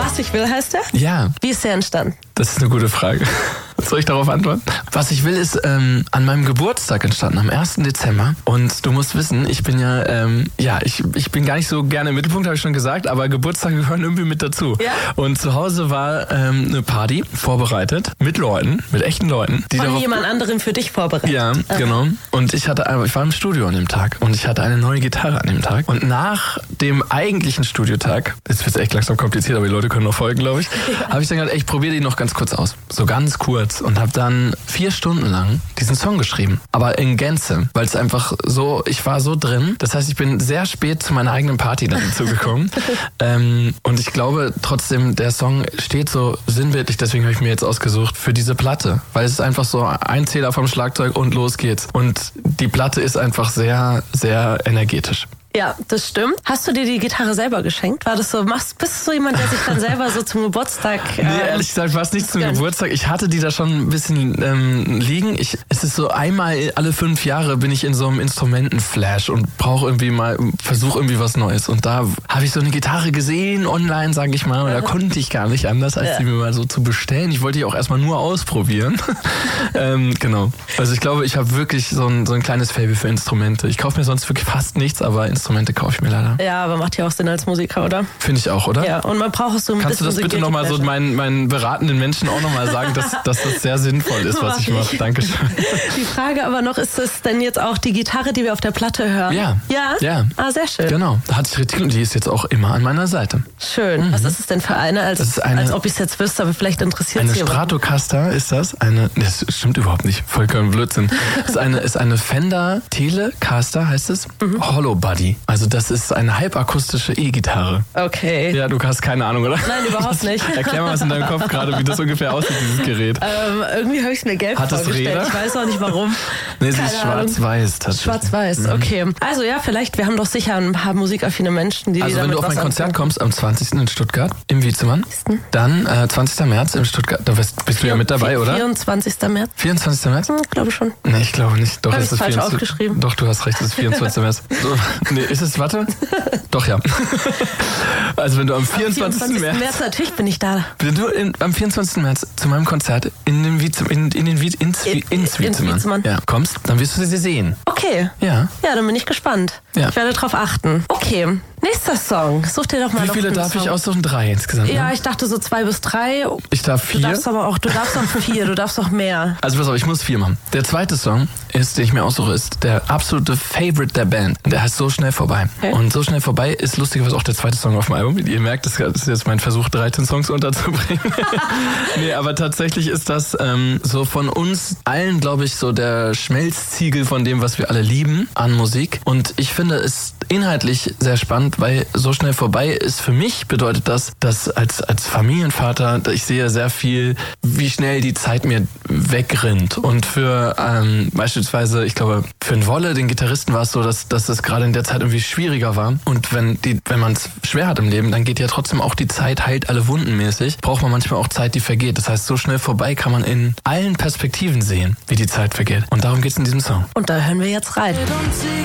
Was ich will, heißt der? Ja. Wie ist der entstanden? Das ist eine gute Frage. Soll ich darauf antworten? Was ich will, ist an meinem Geburtstag entstanden, am 1. Dezember. Und du musst wissen, ich bin ich bin gar nicht so gerne im Mittelpunkt, habe ich schon gesagt, aber Geburtstage gehören irgendwie mit dazu. Ja? Und zu Hause war eine Party vorbereitet mit Leuten, mit echten Leuten. Die Von jemand anderem für dich vorbereitet. Ja, genau. Und ich war im Studio an dem Tag und ich hatte eine neue Gitarre an dem Tag. Und nach dem eigentlichen Studiotag, jetzt wird es echt langsam kompliziert, aber die Leute können noch folgen, glaube ich, habe ich dann gedacht, ich probiere die noch ganz kurz aus. So ganz kurz. Und habe dann 4 Stunden lang diesen Song geschrieben. Aber in Gänze, weil es einfach so, ich war so drin. Das heißt, ich bin sehr spät zu meiner eigenen Party dann dazugekommen. Und ich glaube trotzdem, der Song steht so sinnbildlich, deswegen habe ich mir jetzt ausgesucht, für diese Platte. Weil es ist einfach so ein Zähler vom Schlagzeug und los geht's. Und die Platte ist einfach sehr, sehr energetisch. Ja, das stimmt. Hast du dir die Gitarre selber geschenkt? War das so, bist du so jemand, der sich dann selber so zum Geburtstag... Nee, ehrlich gesagt war es nicht zum Geburtstag. Ich hatte die da schon ein bisschen liegen. Es ist so einmal alle 5 Jahre bin ich in so einem Instrumentenflash und versuche irgendwie was Neues. Und da habe ich so eine Gitarre gesehen online, sage ich mal. Und da konnte ich gar nicht anders, als die mir mal so zu bestellen. Ich wollte die auch erstmal nur ausprobieren. Genau. Also ich glaube, ich habe wirklich so ein kleines Faible für Instrumente. Ich kaufe mir sonst wirklich fast nichts, aber Instrumente kaufe ich mir leider. Ja, aber macht ja auch Sinn als Musiker, oder? Finde ich auch, oder? Ja, und man braucht so ein Kannst bisschen... du das bitte nochmal so meinen beratenden Menschen auch nochmal sagen, dass das sehr sinnvoll ist, was ich mache? Dankeschön. Die Frage aber noch, ist es denn jetzt auch die Gitarre, die wir auf der Platte hören? Ja. Ja? Ja. Ah, sehr schön. Genau, da hatte ich richtig und die ist jetzt auch immer an meiner Seite. Schön. Was ist es denn für eine? Als ob ich es jetzt wüsste, aber vielleicht interessiert es jemanden. Eine Stratocaster ist das. Das stimmt überhaupt nicht. Vollkommen Blödsinn. Das ist eine Fender Telecaster, heißt es. Hollow Body. Also das ist eine halbakustische E-Gitarre. Okay. Ja, du hast keine Ahnung, oder? Nein, überhaupt nicht. Erklär mal was in deinem Kopf gerade, wie das ungefähr aussieht, dieses Gerät. Irgendwie habe ich es mir gelb vorgestellt. Räder? Ich weiß auch nicht warum. Nee, sie ist schwarz-weiß tatsächlich. Schwarz-weiß, okay. Also ja, vielleicht, wir haben doch sicher ein paar musikaffine Menschen, die Also wenn du auf mein Konzert kommst am 20. in Stuttgart, im Wiezemann, dann 20. März in Stuttgart, da bist du ja mit dabei, oder? 24. März. 24. März? Glaube schon. Nee, ich glaube nicht. Doch, es ist falsch aufgeschrieben. Doch, du hast recht, es ist 24. März. So, nee, ist es, warte? Doch, ja. Also wenn du am 24. März, natürlich bin ich da. Wenn du am 24. März zu meinem Konzert ins Wiezemann kommst, dann wirst du sie sehen. Okay. Ja. Ja, dann bin ich gespannt. Ja. Ich werde drauf achten. Okay. Nächster Song. Such dir doch mal Wie viele darf ich aussuchen? 3 insgesamt? Ja, ich dachte so 2 bis 3. Ich darf 4. Du darfst auch 4, du darfst auch mehr. Also pass auf, ich muss 4 machen. Der zweite Song, den ich mir aussuche, ist der absolute Favorite der Band. Der heißt So schnell vorbei. Okay. Und So schnell vorbei ist lustigerweise auch der zweite Song auf dem Album. Ihr merkt, das ist jetzt mein Versuch, 13 Songs unterzubringen. Nee, aber tatsächlich ist das so von uns allen, glaube ich, so der Schmelztiegel von dem, was wir alle lieben an Musik. Und ich finde es inhaltlich sehr spannend, weil So schnell vorbei ist für mich, bedeutet das, dass als Familienvater, ich sehe sehr viel, wie schnell die Zeit mir wegrinnt. Und für beispielsweise, ich glaube, für den Wolle, den Gitarristen, war es so, dass es gerade in der Zeit irgendwie schwieriger war. Und wenn man es schwer hat im Leben, dann geht ja trotzdem auch die Zeit heilt alle Wunden mäßig. Braucht man manchmal auch Zeit, die vergeht. Das heißt, so schnell vorbei kann man in allen Perspektiven sehen, wie die Zeit vergeht. Und darum geht es in diesem Song. Und da hören wir jetzt rein. Und sie